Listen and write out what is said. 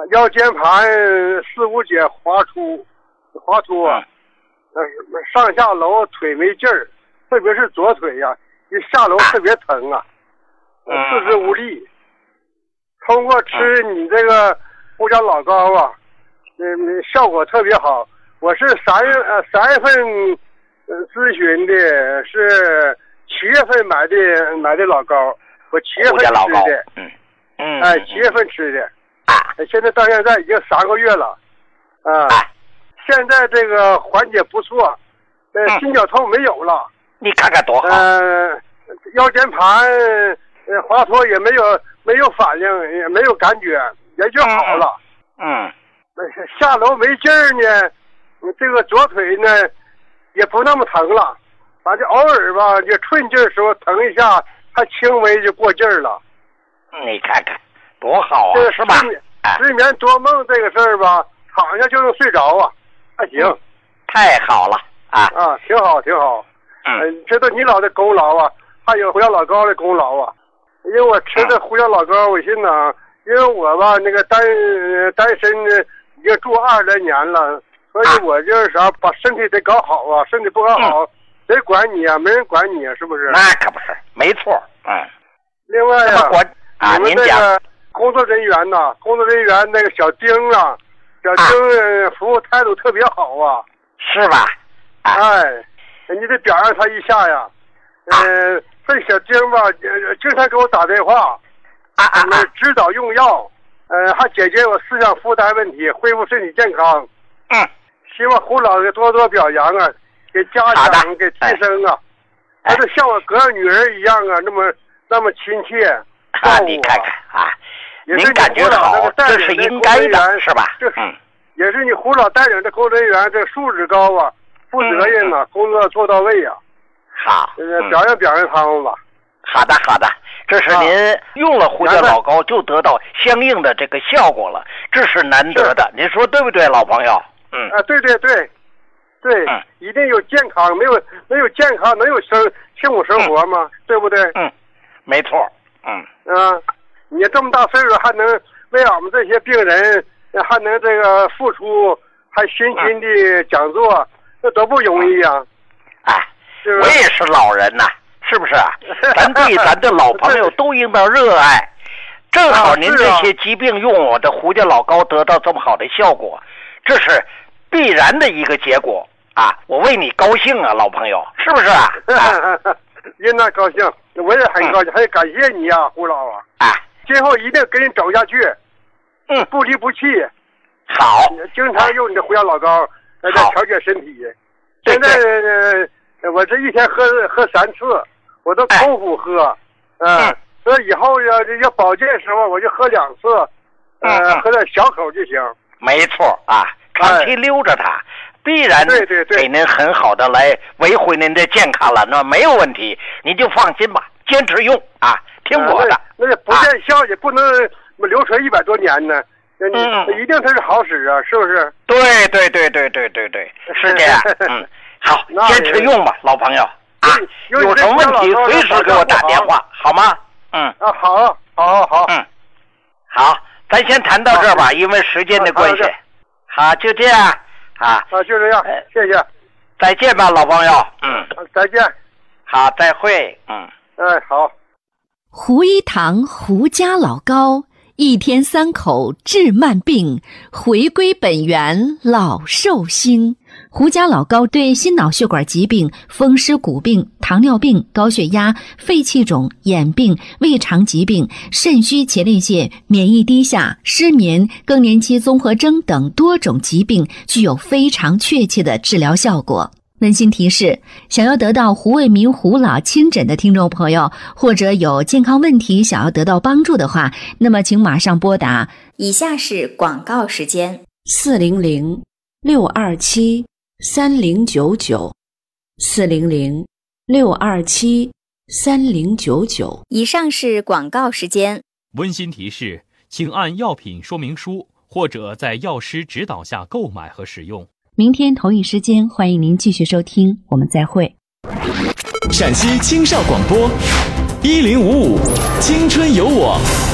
腰间盘4、5节滑脱啊，上下楼腿没劲儿，特别是左腿呀，一下楼特别疼啊，四肢无力。通过吃你这个胡椒老膏啊，效果特别好。我是3月份咨询的，是7月份买的老膏，我7月份吃的，7月份吃的，现在到现在已经3个月了，现在这个缓解不错，心绞痛没有了， 你看看多好， 腰间盘滑脱也没有反应，也没有感觉，也就好了，下楼没劲儿呢，这个左腿呢也不那么疼了，反正偶尔吧，就寸劲儿时候疼一下，还轻微就过劲儿了。 你看看多好啊，是吧？ 失眠多梦这个事儿吧，躺下就能睡着啊，还行， 太好了挺好。这都你老的功劳啊，还有胡椒老膏的功劳啊。因为我吃的胡椒老膏，我心想，因为我吧那个单身已经住20来年了，所以我就是啥，把身体得搞好啊，身体不搞好，谁管你啊？没人管你啊，是不是？ 那可不是，没错。 另外你们这个工作人员那个小丁啊，小丁服务态度特别好啊， 是吧？ 你得表扬他一下呀。这小丁吧，经常给我打电话，指导用药，还解决我思想负担问题，恢复身体健康。希望胡老的多多表扬啊，给嘉奖，给提升啊。他就像我隔着女儿一样啊，那么亲切。 你看看您感觉好，这是应该的，是吧？ 也是你胡老带领的工作人员，这素质高啊，负责任啊，工作做到位啊。 好， 表扬他们吧。 好的，这是您用了胡椒老膏就得到相应的这个效果了，这是难得的，您说对不对，老朋友？ 对，一定有健康，没有健康能有幸福生活吗？对不对？ 没错。 你这么大岁数还能为俺们这些病人还能这个付出，还辛勤的讲座，那多不容易啊！ 我也是老人呐，是不是？咱对咱的老朋友都应当热爱。正好您这些疾病用我的胡椒老膏得到这么好的效果，这是必然的一个结果啊！我为你高兴啊，老朋友，是不是啊？ 应当高兴，我也很高兴，还感谢你啊，胡老啊！今后一定跟你走下去，不离不弃。 好， 经常用你的胡椒老膏来调节身体。现在我这一天喝3次，我都空腹喝，所以以后要保健的时候我就喝2次，喝点小口就行。 没错长期溜着它，必然给您很好的来维护您的健康了，那没有问题，您就放心吧，坚持用听我的。 那不见效也不能流传100多年呢，一定它是好使啊，是不是？ 对，是这样。好，坚持用吧，老朋友有什么问题随时给我打电话，好吗？ 好。 好，咱先谈到这儿吧，因为时间的关系。好，就这样就这样，谢谢， 再见吧，老朋友。 再见。 好，再会。 好。 胡一堂胡家老膏，1天3口治慢病，回归本源老寿星。胡家老膏对心脑血管疾病、风湿骨病、糖尿病、高血压、肺气肿、眼病、胃肠疾病、肾虚前列腺、免疫低下、失眠、更年期综合征等多种疾病具有非常确切的治疗效果。温馨提示，想要得到胡卫民胡老亲诊的听众朋友，或者有健康问题想要得到帮助的话，那么请马上拨打。 以下是广告时间 400-627-3099，400-627-3099。 以上是广告时间。 温馨提示，请按药品说明书或者在药师指导下购买和使用。 明天同一时间，欢迎您继续收听，我们再会。 陕西青少广播1055青春有我。